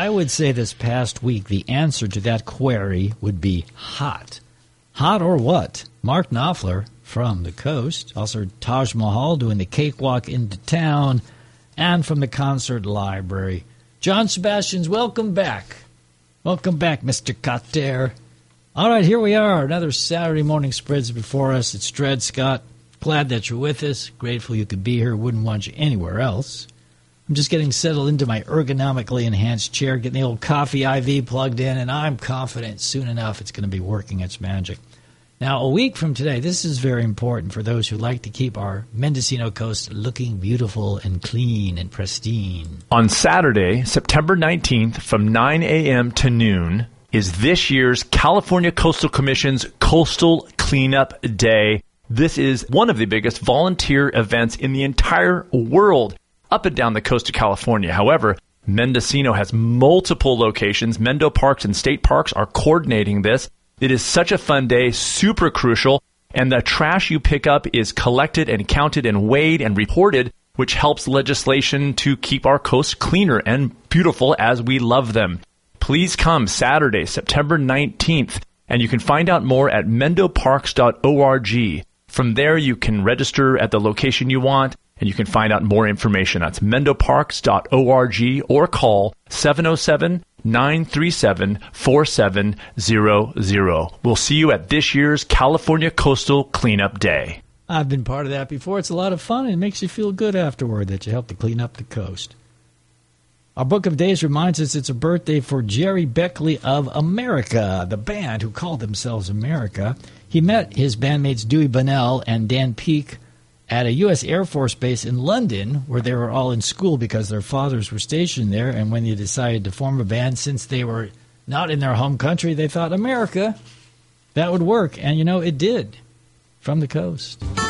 I would say this past week the answer to that query would be hot. Hot or what? Mark Knopfler from the coast, also Taj Mahal doing the cakewalk into town, and from the concert library. John Sebastians, welcome back. Welcome back, Mr. Cotter. All right, here we are. Another Saturday morning spreads before us. It's Dred Scott. Glad that you're with us. Grateful you could be here. Wouldn't want you anywhere else. I'm just getting settled into my ergonomically enhanced chair, getting the old coffee IV plugged in, and I'm confident soon enough it's going to be working its magic. Now, a week from today, this is very important for those who like to keep our Mendocino coast looking beautiful and clean and pristine. On Saturday, September 19th, from 9 a.m. to noon, is this year's California Coastal Commission's Coastal Cleanup Day. This is one of the biggest volunteer events in the entire world up and down the coast of California. However, Mendocino has multiple locations. Mendo Parks and State Parks are coordinating this. It is such a fun day, super crucial, and the trash you pick up is collected and counted and weighed and reported, which helps legislation to keep our coast cleaner and beautiful as we love them. Please come Saturday, September 19th, and you can find out more at mendoparks.org. From there, you can register at the location you want, and you can find out more information. That's mendoparks.org or call 707-937-4700. We'll see you at this year's California Coastal Cleanup Day. I've been part of that before. It's a lot of fun, and it makes you feel good afterward that you helped to clean up the coast. Our Book of Days reminds us it's a birthday for Jerry Beckley of America, the band who called themselves America. He met his bandmates Dewey Bunnell and Dan Peake at a U.S. Air Force base in London, where they were all in school because their fathers were stationed there. And when they decided to form a band, since they were not in their home country, they thought, America, that would work. And, you know, it did, from the coast.